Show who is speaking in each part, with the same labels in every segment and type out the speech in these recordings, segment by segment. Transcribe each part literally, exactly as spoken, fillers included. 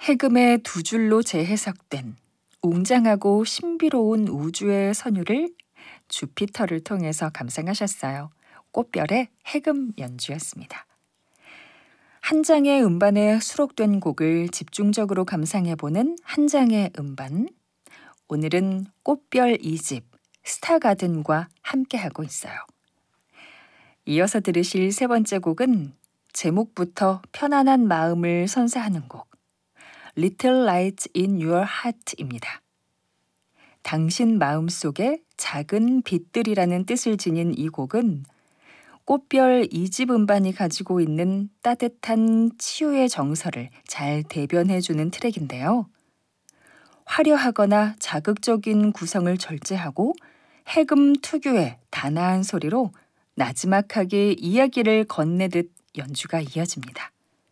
Speaker 1: 해금의 두 줄로 재해석된 웅장하고 신비로운 우주의 선율을 주피터를 통해서 감상하셨어요. 꽃별의 해금 연주였습니다. 한 장의 음반에 수록된 곡을 집중적으로 감상해보는 한 장의 음반. 오늘은 꽃별 이 집 스타가든과 함께하고 있어요. 이어서 들으실 세 번째 곡은 제목부터 편안한 마음을 선사하는 곡 Little Lights in Your Heart입니다. 당신 마음속에 작은 빛들이라는 뜻을 지닌 이 곡은 꽃별 이 집 음반이 가지고 있는 따뜻한 치유의 정서를 잘 대변해주는 트랙인데요. 화려하거나 자극적인 구성을 절제하고 해금 특유의 단아한 소리로 나지막하게 이야기를 건네듯 연주가 이어집니다.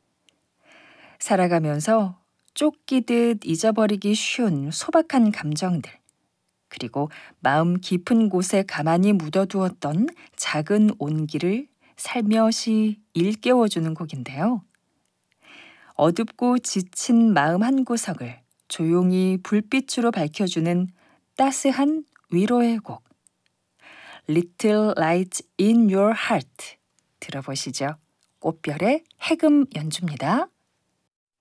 Speaker 1: 살아가면서 쫓기듯 잊어버리기 쉬운 소박한 감정들, 그리고 마음 깊은 곳에 가만히 묻어두었던 작은 온기를 살며시 일깨워주는 곡인데요. 어둡고 지친 마음 한구석을 조용히 불빛으로 밝혀주는 따스한 위로의 곡 Little Lights in Your Heart 들어보시죠. 꽃별의 해금 연주입니다.